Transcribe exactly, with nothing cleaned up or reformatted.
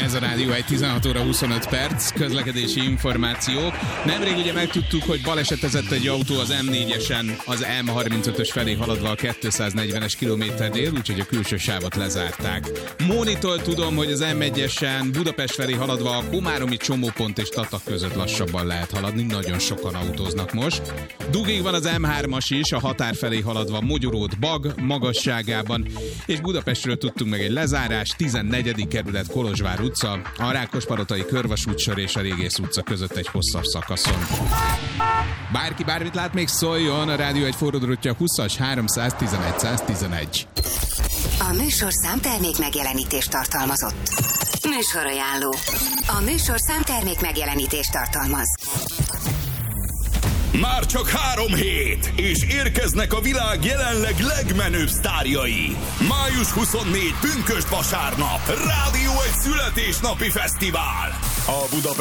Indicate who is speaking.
Speaker 1: Ez a Rádió egy tizenhat óra huszonöt perc, közlekedési információk. Nemrég ugye megtudtuk, hogy balesetezett egy autó az em négyesen, az em harmincötös felé haladva a kétszáznegyvenes kilométer dél, úgyhogy a külső sávot lezárták. Mónitól tudom, hogy az em egyesen Budapest felé haladva a komáromi csomópont és Tatak között lassabban lehet haladni, nagyon sokan autóznak most. Dugig van az em hármas is, a határ felé haladva Mogyoród Bag magasságában, és Budapestről tudtunk meg egy lezárás, tizennegyedik kerület Kolozsvár utca, a Rákospalotai körvasútsor és a Régész utca között egy hosszabb szakaszon. Bárki bármit lát, még szóljon, a Rádió egy forródrottja húszas háromszáztizenegy száztizenegy.
Speaker 2: A műsorszám termék megjelenítést tartalmazott. Műsorajánló. A műsorszám termék megjelenítést tartalmaz.
Speaker 3: Már csak három hét, és érkeznek a világ jelenleg legmenőbb sztárjai. május huszonnégyedike pünkösd vasárnap, Rádió egy születésnapi fesztivál. A Budapest